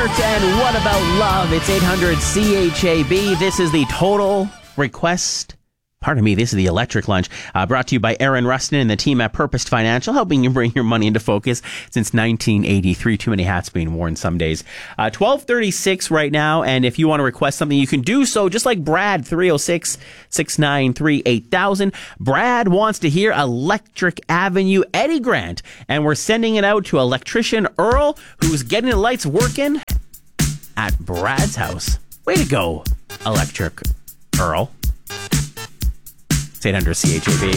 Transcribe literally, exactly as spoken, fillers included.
Heart and What About Love? It's eight hundred C H A B. This is the Total Request. Pardon me, this is the Electric Lunch, uh, brought to you by Aaron Rustin and the team at Purposed Financial, helping you bring your money into focus since nineteen eighty-three. Too many hats being worn some days. Uh, twelve thirty-six right now, and if you want to request something, you can do so just like Brad, three oh six, six nine three, eight thousand. Brad wants to hear Electric Avenue, Eddie Grant, and we're sending it out to electrician Earl, who's getting the lights working at Brad's house. Way to go, Electric Earl. eight hundred C H A B.